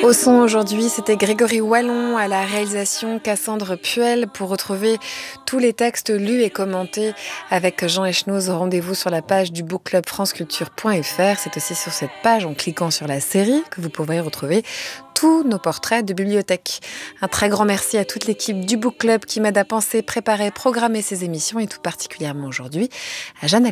Au son aujourd'hui, c'était Grégory Wallon, à la réalisation Cassandre Puel. Pour retrouver tous les textes lus et commentés avec Jean Echenoz, rendez-vous sur la page du book club franceculture.fr. C'est aussi sur cette page, en cliquant sur la série, que vous pourrez retrouver tous nos portraits de bibliothèque. Un très grand merci à toute l'équipe du book club qui m'aide à penser, préparer, programmer ces émissions et tout particulièrement aujourd'hui à Jeanne